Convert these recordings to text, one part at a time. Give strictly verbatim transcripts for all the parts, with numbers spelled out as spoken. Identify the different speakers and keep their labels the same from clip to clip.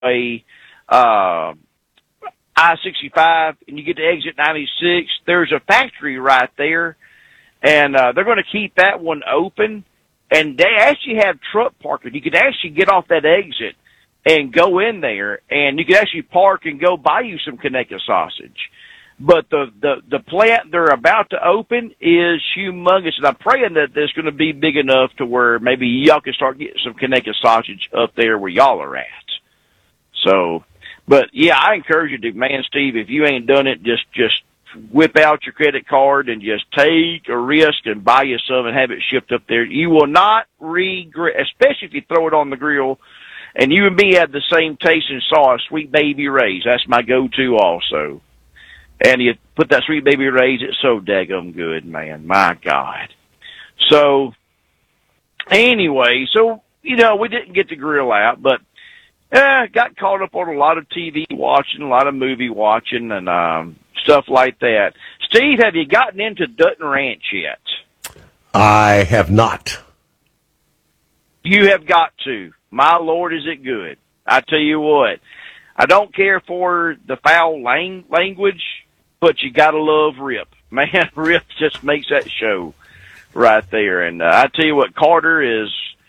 Speaker 1: a uh, I sixty-five and you get to exit ninety-six, there's a factory right there, and uh, they're going to keep that one open. And they actually have truck parking. You could actually get off that exit and go in there, and you could actually park and go buy you some Conecuh sausage. But the, the, the plant they're about to open is humongous, and I'm praying that it's going to be big enough to where maybe y'all can start getting some Conecuh sausage up there where y'all are at. So, but yeah, I encourage you to, man, Steve, if you ain't done it, just, just whip out your credit card and just take a risk and buy you some and have it shipped up there. You will not regret, especially if you throw it on the grill. And you and me have the same taste and sauce, Sweet Baby Ray's. That's my go-to also. And you put that Sweet Baby Ray's, it's so daggum good, man. My God. So, anyway, so, you know, we didn't get the grill out, but uh, got caught up on a lot of T V watching, a lot of movie watching, and um, stuff like that. Steve, have you gotten into Dutton Ranch yet?
Speaker 2: I have not.
Speaker 1: You have got to. My Lord, is it good. I tell you what, I don't care for the foul lang- language, but you got to love Rip. Man, Rip just makes that show right there. And uh, I tell you what, Carter is,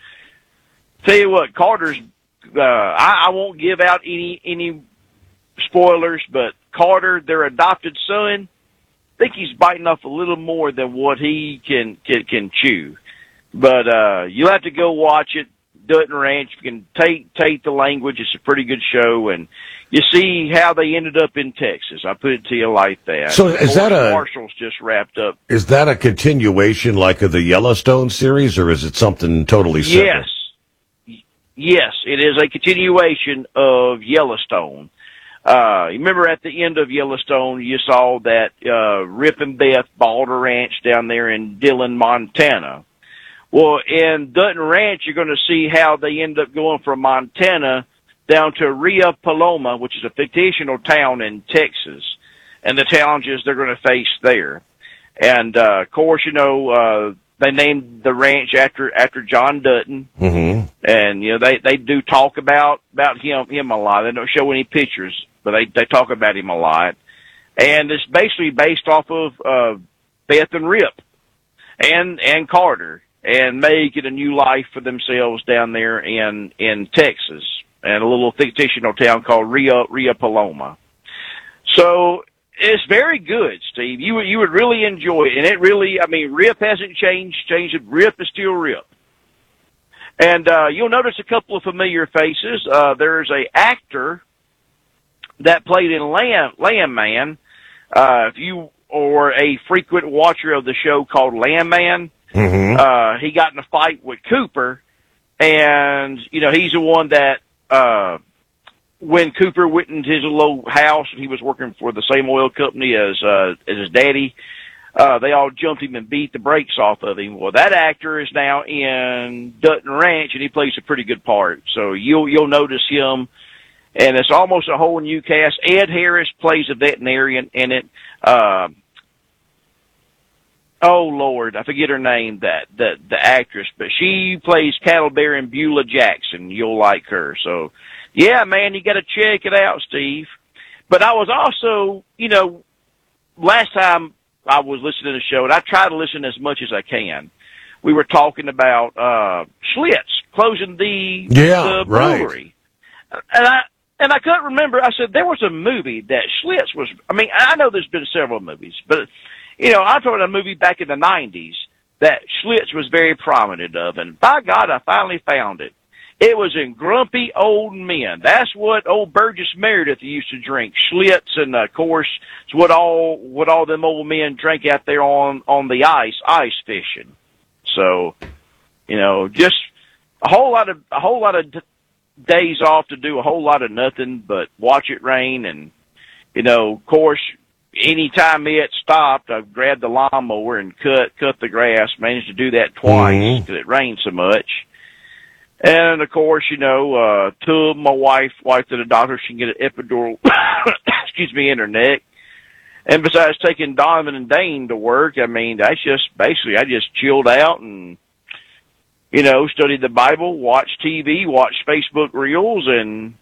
Speaker 1: tell you what, Carter's, uh, I, I won't give out any, any spoilers, but Carter, their adopted son, I think he's biting off a little more than what he can, can, can chew. But, uh, you'll have to go watch it. Dutton Ranch, you can take, take the language. It's a pretty good show. And you see how they ended up in Texas. I put it to you like that.
Speaker 2: So is that a,
Speaker 1: Marshall's just wrapped up.
Speaker 2: Is that a continuation like of the Yellowstone series, or is it something totally separate?
Speaker 1: Yes. Yes, it is a continuation of Yellowstone. Uh, you remember at the end of Yellowstone, you saw that, uh, Rip and Beth bought a ranch down there in Dillon, Montana. Well, in Dutton Ranch, you're going to see how they end up going from Montana down to Rio Paloma, which is a fictional town in Texas, and the challenges they're going to face there. And, uh, of course, you know, uh, they named the ranch after, after John Dutton.
Speaker 2: Mm-hmm.
Speaker 1: And, you know, they, they do talk about, about him, him a lot. They don't show any pictures, but they, they talk about him a lot. And it's basically based off of, uh, Beth and Rip and, and Carter, and making a new life for themselves down there in, in Texas, and a little fictional town called Rio, Rio Paloma. So, it's very good, Steve. You would, you would really enjoy it. And it really, I mean, Rip hasn't changed, changed. Rip is still Rip. And, uh, you'll notice a couple of familiar faces. Uh, there's a actor that played in Lamb, Landman. Uh, if you are a frequent watcher of the show called Landman,
Speaker 2: Mm-hmm.
Speaker 1: Uh, he got in a fight with Cooper, and, you know, he's the one that, uh, when Cooper went into his little house, and he was working for the same oil company as, uh, as his daddy, uh, they all jumped him and beat the brakes off of him. Well, that actor is now in Dutton Ranch, and he plays a pretty good part. So you'll, you'll notice him, and it's almost a whole new cast. Ed Harris plays a veterinarian in it. Uh, Oh Lord, I forget her name, that, the, the actress, but she plays cattle bearing Beulah Jackson. You'll like her. So, yeah, man, you gotta check it out, Steve. But I was also, you know, last time I was listening to the show, and I try to listen as much as I can, we were talking about, uh, Schlitz closing the,
Speaker 2: yeah,
Speaker 1: the brewery.
Speaker 2: Right.
Speaker 1: And I, and I couldn't remember, I said, there was a movie that Schlitz was, I mean, I know there's been several movies, but, you know, I saw a movie back in the nineties that Schlitz was very prominent of, and by God, I finally found it. It was in Grumpy Old Men. That's what old Burgess Meredith used to drink. Schlitz, and of course, it's what all what all them old men drank out there on on the ice, ice fishing. So, you know, just a whole lot of a whole lot of d- days off to do a whole lot of nothing but watch it rain, and you know, of course. Anytime it stopped, I grabbed the lawnmower and cut cut the grass. Managed to do that twice because mm-hmm. it rained so much. And of course, you know, uh, took my wife wife to the doctor. She can get an epidural, excuse me, in her neck. And besides taking Donovan and Dane to work, I mean, that's just basically I just chilled out and you know studied the Bible, watched T V, watched Facebook reels, and